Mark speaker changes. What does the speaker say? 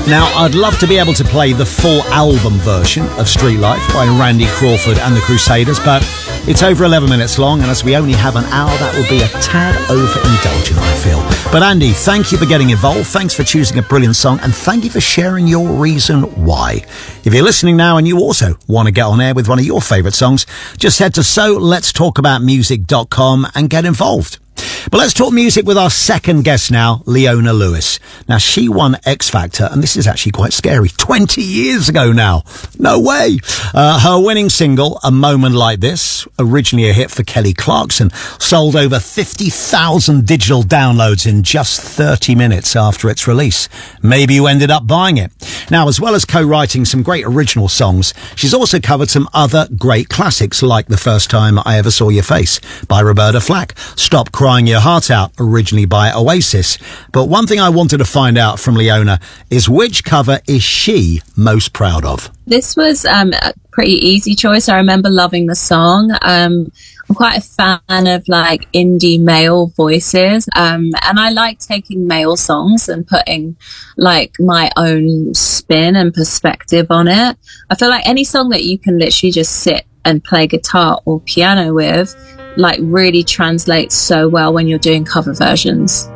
Speaker 1: Now, I'd love to be able to play the full album version of Street Life by Randy Crawford and the Crusaders, but it's over 11 minutes long, and as we only have an hour, that will be a tad overindulgent, I feel. But Andy, thank you for getting involved. Thanks for choosing a brilliant song, and thank you for sharing your reason why. If you're listening now and you also want to get on air with one of your favourite songs, just head to soletstalkaboutmusic.com and get involved. But let's talk music with our second guest now, Leona Lewis. Now, she won X Factor, and this is actually quite scary, 20 years ago now. No way. Her winning single, A Moment Like This, originally a hit for Kelly Clarkson, sold over 50,000 digital downloads in just 30 minutes after its release. Maybe you ended up buying it. Now, as well as co-writing some great original songs, she's also covered some other great classics like The First Time I Ever Saw Your Face by Roberta Flack, Stop Crying Your Heart Out, originally by Oasis. But one thing I wanted to find out from Leona is which cover is she most proud of?
Speaker 2: This was a pretty easy choice. I remember loving the song. I'm quite a fan of like indie male voices, and I like taking male songs and putting like my own spin and perspective on it. I feel like any song that you can literally just sit and play guitar or piano with, like, really translates so well when you're doing cover versions.